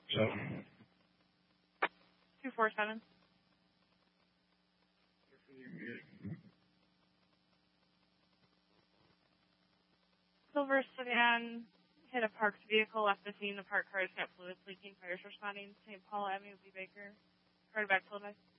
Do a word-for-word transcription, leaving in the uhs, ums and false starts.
So. two four seven. Silver sedan hit a parked vehicle, left the scene. The parked car has got fluids leaking. Fires responding. Saint Paul Avenue, B. Baker. Heard back to